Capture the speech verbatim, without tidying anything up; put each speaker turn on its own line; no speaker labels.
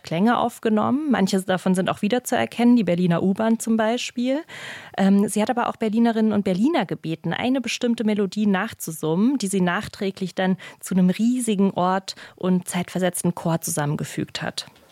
Klänge aufgenommen. Manche davon sind auch wiederzuerkennen, die Berliner U-Bahn zum Beispiel. Ähm, sie hat aber auch Berlinerinnen und Berliner gebeten, eine bestimmte Melodie nachzusummen, die sie nachträglich dann zu einem riesigen Ort und zeitversetzten Chor zusammengefügt hat.